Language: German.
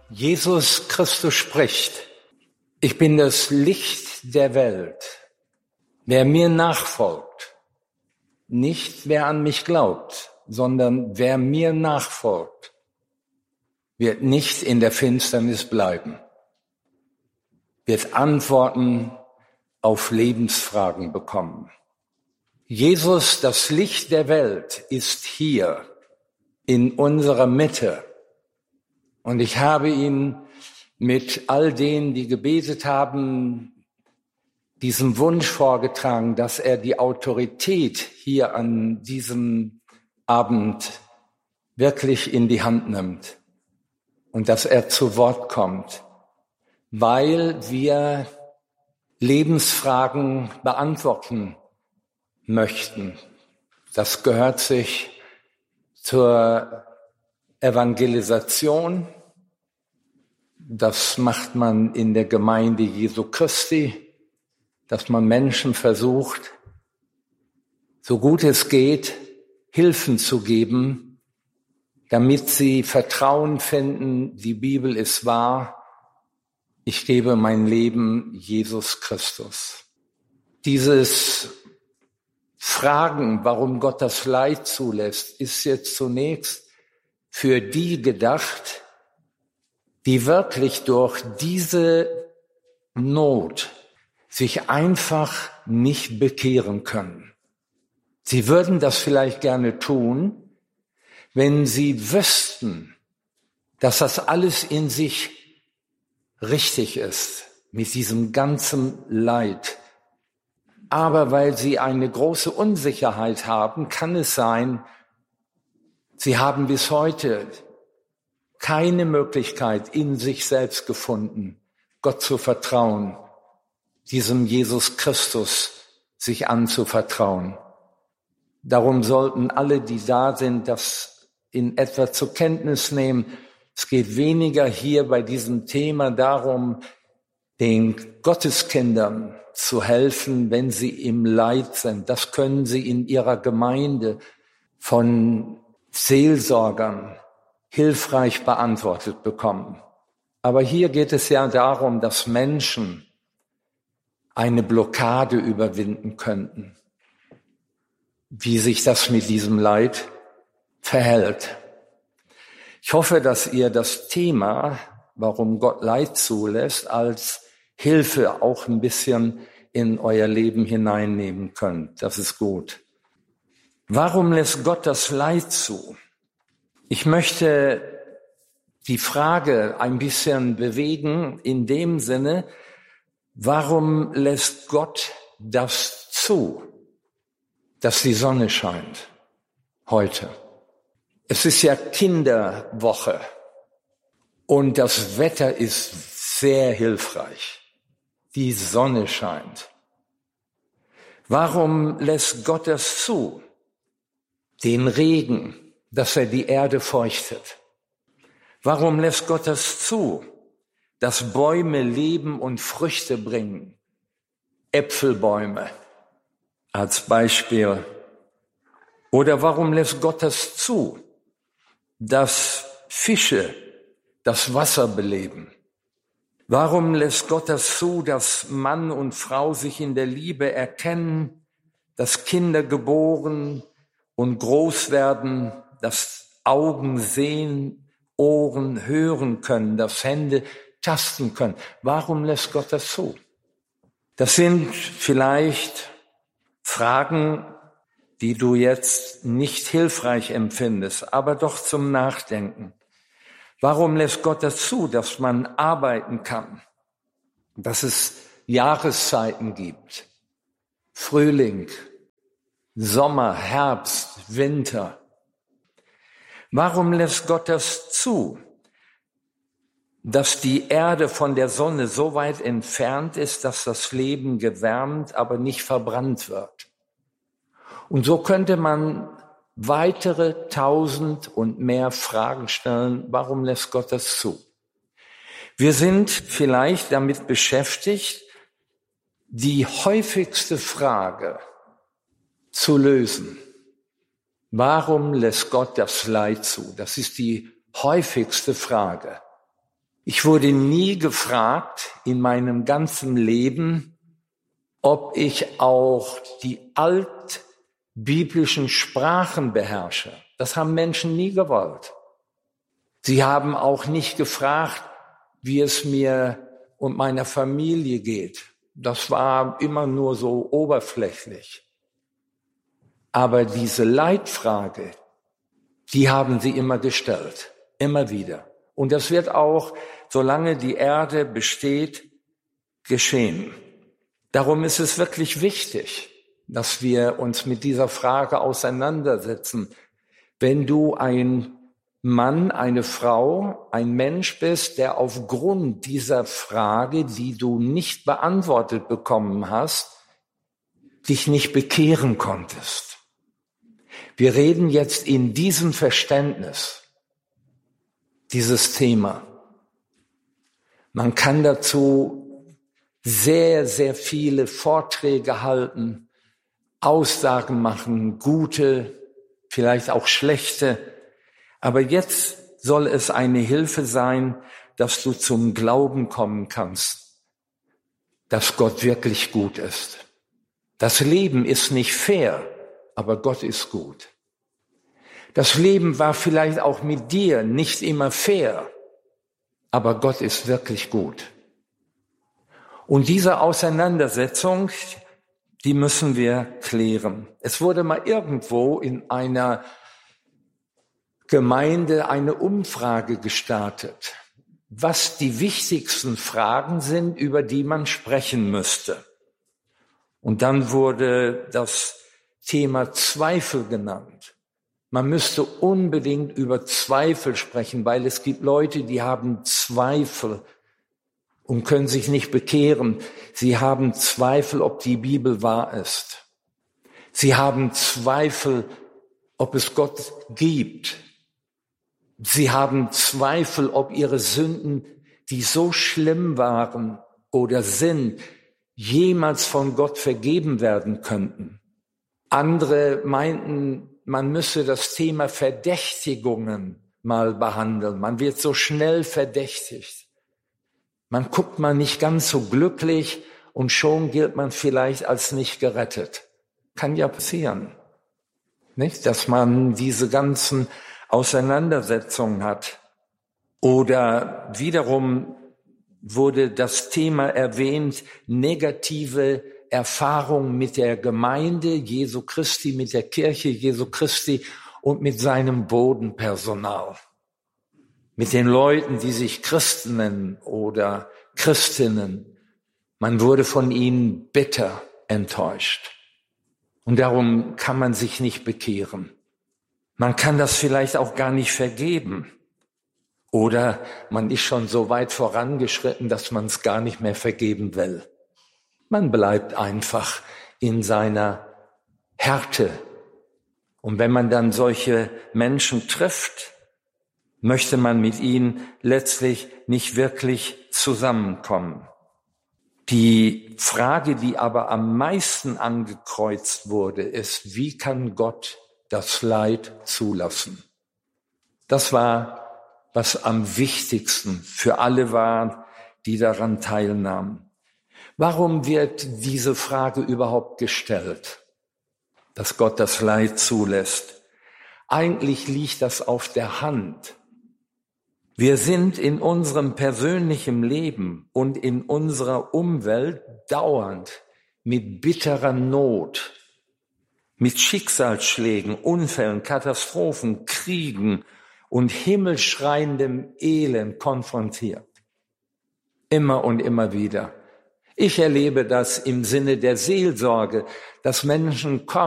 Jesus Christus spricht: Ich bin das Licht der Welt. Wer mir nachfolgt, nicht wer an mich glaubt, sondern wer mir nachfolgt, wird nicht in der Finsternis bleiben, wird Antworten auf Lebensfragen bekommen. Jesus, das Licht der Welt, ist hier in unserer Mitte. Und ich habe ihn mit all denen, die gebetet haben, diesen Wunsch vorgetragen, dass er die Autorität hier an diesem Abend wirklich in die Hand nimmt und dass er zu Wort kommt, weil wir Lebensfragen beantworten möchten. Das gehört sich zur Evangelisation. Das macht man in der Gemeinde Jesu Christi, dass man Menschen versucht, so gut es geht, Hilfen zu geben, damit sie Vertrauen finden, die Bibel ist wahr, ich gebe mein Leben Jesus Christus. Dieses Fragen, warum Gott das Leid zulässt, ist jetzt zunächst für die gedacht, die wirklich durch diese Not sich einfach nicht bekehren können. Sie würden das vielleicht gerne tun, wenn sie wüssten, dass das alles in sich richtig ist, mit diesem ganzen Leid. Aber weil sie eine große Unsicherheit haben, kann es sein, sie haben bis heute keine Möglichkeit in sich selbst gefunden, Gott zu vertrauen, diesem Jesus Christus sich anzuvertrauen. Darum sollten alle, die da sind, das in etwa zur Kenntnis nehmen. Es geht weniger hier bei diesem Thema darum, den Gotteskindern zu helfen, wenn sie im Leid sind. Das können sie in ihrer Gemeinde von Seelsorgern hilfreich beantwortet bekommen. Aber hier geht es ja darum, dass Menschen eine Blockade überwinden könnten, wie sich das mit diesem Leid verhält. Ich hoffe, dass ihr das Thema, warum Gott Leid zulässt, als Hilfe auch ein bisschen in euer Leben hineinnehmen könnt. Das ist gut. Warum lässt Gott das Leid zu? Ich möchte die Frage ein bisschen bewegen in dem Sinne, warum lässt Gott das zu, dass die Sonne scheint heute? Es ist ja Kinderwoche und das Wetter ist sehr hilfreich. Die Sonne scheint. Warum lässt Gott das zu? Den Regen, dass er die Erde feuchtet. Warum lässt Gott das zu, dass Bäume leben und Früchte bringen? Äpfelbäume als Beispiel. Oder warum lässt Gott das zu, dass Fische das Wasser beleben? Warum lässt Gott das zu, dass Mann und Frau sich in der Liebe erkennen, dass Kinder geboren und groß werden, dass Augen sehen, Ohren hören können, dass Hände tasten können? Warum lässt Gott das zu? Das sind vielleicht Fragen, die du jetzt nicht hilfreich empfindest, aber doch zum Nachdenken. Warum lässt Gott das zu, dass man arbeiten kann, dass es Jahreszeiten gibt? Frühling, Sommer, Herbst, Winter. Warum lässt Gott das zu, dass die Erde von der Sonne so weit entfernt ist, dass das Leben gewärmt, aber nicht verbrannt wird? Und so könnte man weitere 1000 und mehr Fragen stellen. Warum lässt Gott das zu? Wir sind vielleicht damit beschäftigt, die häufigste Frage zu lösen. Warum lässt Gott das Leid zu? Das ist die häufigste Frage. Ich wurde nie gefragt in meinem ganzen Leben, ob ich auch die altbiblischen Sprachen beherrsche. Das haben Menschen nie gewollt. Sie haben auch nicht gefragt, wie es mir und meiner Familie geht. Das war immer nur so oberflächlich. Aber diese Leitfrage, die haben sie immer gestellt, immer wieder. Und das wird auch, solange die Erde besteht, geschehen. Darum ist es wirklich wichtig, dass wir uns mit dieser Frage auseinandersetzen. Wenn du ein Mann, eine Frau, ein Mensch bist, der aufgrund dieser Frage, die du nicht beantwortet bekommen hast, dich nicht bekehren konntest. Wir reden jetzt in diesem Verständnis, dieses Thema. Man kann dazu sehr, sehr viele Vorträge halten, Aussagen machen, gute, vielleicht auch schlechte. Aber jetzt soll es eine Hilfe sein, dass du zum Glauben kommen kannst, dass Gott wirklich gut ist. Das Leben ist nicht fair, aber Gott ist gut. Das Leben war vielleicht auch mit dir nicht immer fair, aber Gott ist wirklich gut. Und diese Auseinandersetzung, die müssen wir klären. Es wurde mal irgendwo in einer Gemeinde eine Umfrage gestartet, was die wichtigsten Fragen sind, über die man sprechen müsste. Und dann wurde das Thema Zweifel genannt. Man müsste unbedingt über Zweifel sprechen, weil es gibt Leute, die haben Zweifel und können sich nicht bekehren. Sie haben Zweifel, ob die Bibel wahr ist. Sie haben Zweifel, ob es Gott gibt. Sie haben Zweifel, ob ihre Sünden, die so schlimm waren oder sind, jemals von Gott vergeben werden könnten. Andere meinten, man müsse das Thema Verdächtigungen mal behandeln. Man wird so schnell verdächtigt. Man guckt mal nicht ganz so glücklich und schon gilt man vielleicht als nicht gerettet. Kann ja passieren, nicht? Dass man diese ganzen Auseinandersetzungen hat. Oder wiederum wurde das Thema erwähnt, negative Erfahrung mit der Gemeinde Jesu Christi, mit der Kirche Jesu Christi und mit seinem Bodenpersonal. Mit den Leuten, die sich Christen nennen oder Christinnen. Man wurde von ihnen bitter enttäuscht. Und darum kann man sich nicht bekehren. Man kann das vielleicht auch gar nicht vergeben. Oder man ist schon so weit vorangeschritten, dass man es gar nicht mehr vergeben will. Man bleibt einfach in seiner Härte. Und wenn man dann solche Menschen trifft, möchte man mit ihnen letztlich nicht wirklich zusammenkommen. Die Frage, die aber am meisten angekreuzt wurde, ist, wie kann Gott das Leid zulassen? Das war, was am wichtigsten für alle war, die daran teilnahmen. Warum wird diese Frage überhaupt gestellt, dass Gott das Leid zulässt? Eigentlich liegt das auf der Hand. Wir sind in unserem persönlichen Leben und in unserer Umwelt dauernd mit bitterer Not, mit Schicksalsschlägen, Unfällen, Katastrophen, Kriegen und himmelschreiendem Elend konfrontiert. Immer und immer wieder. Ich erlebe das im Sinne der Seelsorge, dass Menschen kommen